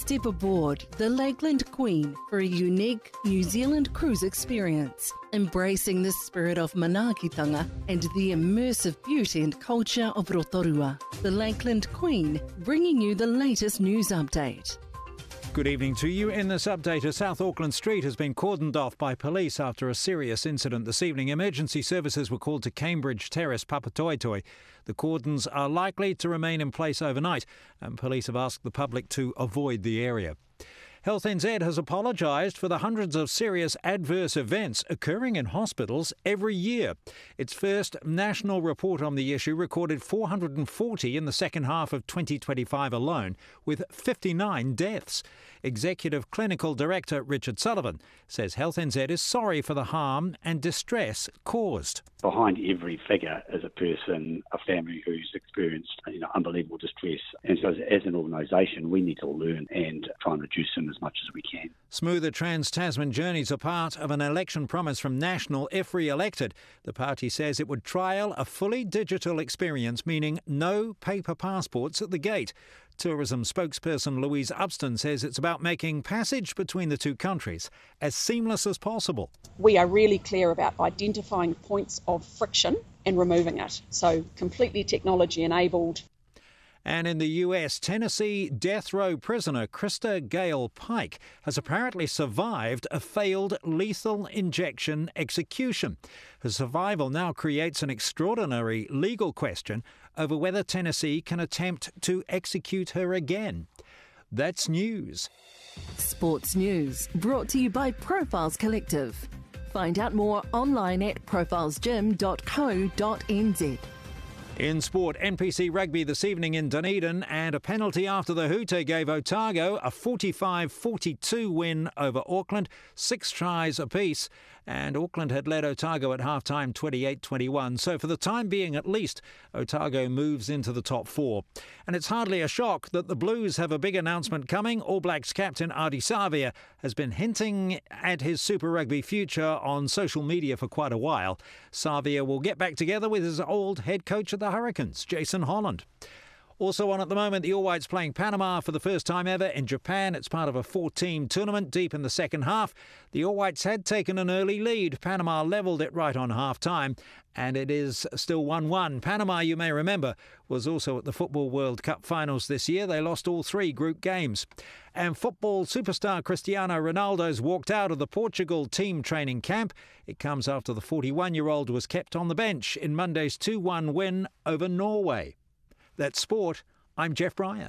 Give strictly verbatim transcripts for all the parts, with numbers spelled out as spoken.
Step aboard the Lakeland Queen for a unique New Zealand cruise experience, embracing the spirit of manaakitanga and the immersive beauty and culture of Rotorua. The Lakeland Queen, bringing you the latest news update. Good evening to you. In this update, a South Auckland street has been cordoned off by police after a serious incident this evening. Emergency services were called to Cambridge Terrace, Papatoetoe. The cordons are likely to remain in place overnight, and police have asked the public to avoid the area. Health N Z has apologised for the hundreds of serious adverse events occurring in hospitals every year. Its first national report on the issue recorded four hundred forty in the second half of twenty twenty-five alone, with fifty-nine deaths. Executive Clinical Director Richard Sullivan says Health N Z is sorry for the harm and distress caused. Behind every figure is a person, a family who's experienced you know, unbelievable distress. And so as, as an organisation, we need to learn and try and reduce them as much as we can. Smoother Trans-Tasman journeys are part of an election promise from National if re-elected. The party says it would trial a fully digital experience, meaning no paper passports at the gate. Tourism spokesperson Louise Upston says it's about making passage between the two countries as seamless as possible. We are really clear about identifying points of friction and removing it. So completely technology enabled. And in the U S, Tennessee death row prisoner Krista Gale Pike has apparently survived a failed lethal injection execution. Her survival now creates an extraordinary legal question over whether Tennessee can attempt to execute her again. That's news. Sports news brought to you by Profiles Collective. Find out more online at profiles gym dot co dot n z. In sport, N P C Rugby this evening in Dunedin, and a penalty after the hooter gave Otago a forty-five forty-two win over Auckland, six tries apiece, and Auckland had led Otago at half-time twenty-eight twenty-one. So for the time being at least, Otago moves into the top four. And it's hardly a shock that the Blues have a big announcement coming. All Blacks captain Ardie Savea has been hinting at his Super Rugby future on social media for quite a while. Savea will get back together with his old head coach at the Hurricanes, Jason Holland. Also on at the moment, the All Whites playing Panama for the first time ever in Japan. It's part of a four-team tournament deep in the second half. The All Whites had taken an early lead. Panama levelled it right on half-time, and it is still one one. Panama, you may remember, was also at the Football World Cup finals this year. They lost all three group games. And football superstar Cristiano Ronaldo's walked out of the Portugal team training camp. It comes after the forty-one-year-old was kept on the bench in Monday's two one win over Norway. That's sport. I'm Jeff Bryan.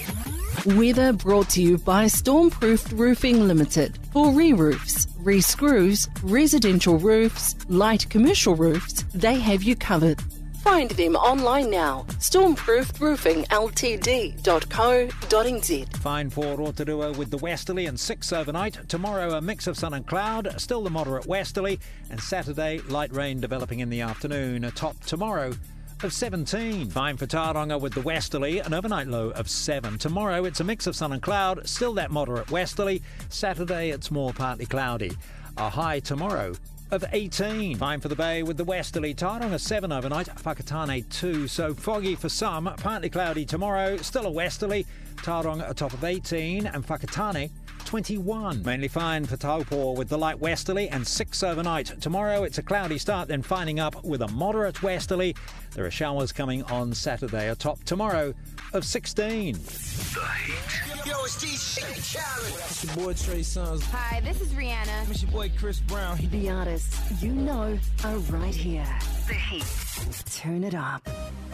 Weather brought to you by Stormproofed Roofing Limited. For re-roofs, re-screws, residential roofs, light commercial roofs, they have you covered. Find them online now. stormproofed roofing l t d dot co dot n z. Fine for Rotorua with the westerly and six overnight. Tomorrow a mix of sun and cloud, still the moderate westerly, and Saturday light rain developing in the afternoon. A top tomorrow of seventeen. Fine for Tauranga with the westerly, an overnight low of seven. Tomorrow it's a mix of sun and cloud, still that moderate westerly. Saturday it's more partly cloudy. A high tomorrow of eighteen. Fine for the Bay with the westerly, Tauranga seven overnight, Whakatane two. So foggy for some, partly cloudy tomorrow, still a westerly. Tauranga a top of eighteen and Whakatane twenty-one. Mainly fine for Taupo with the light westerly and six overnight. Tomorrow it's a cloudy start, then finding up with a moderate westerly. There are showers coming on Saturday. A top tomorrow of sixteen. The Heat. Yo, it's D J Khaled. It's your boy Trey Songz. Hi, this is Rihanna. It's your boy Chris Brown. The artists you know are right here. The Heat. Turn it up.